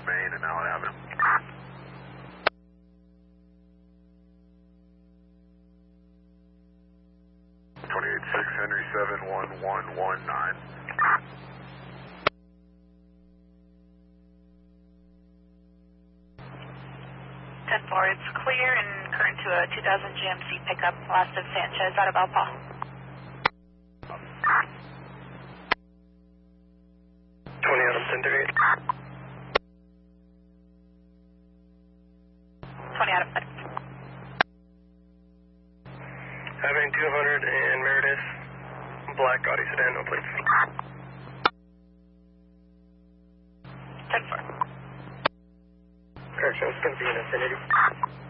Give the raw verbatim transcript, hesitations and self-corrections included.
Main and Allen Avenue. twenty-eight six Henry seven one one one nine. ten four, it's clear and current to a two thousand G M C pickup, last of Sanchez out of Alpa. twenty Adam Center. twenty out of five. Having two hundred and Meredith, black Audi sedan, no plates. ten four. Correction, it's going to be an Infinity.